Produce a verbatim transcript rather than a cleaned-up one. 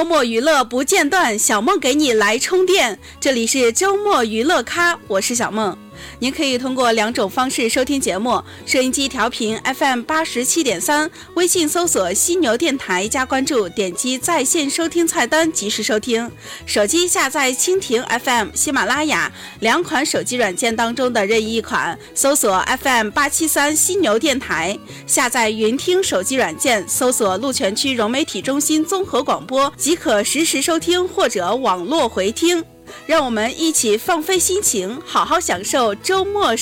周末娱乐不间断，小梦给你来充电。这里是周末娱乐咖，我是小梦。您可以通过两种方式收听节目：收音机调频 F M 八十七点三，微信搜索犀牛电台加关注，点击在线收听菜单及时收听；手机下载蜻蜓 F M、喜马拉雅两款手机软件当中的任意一款，搜索 F M 八七三犀牛电台，下载云听手机软件，搜索鹿泉区融媒体中心综合广播，即可实时收听或者网络回听。让我们一起放飞心情，好好享受周末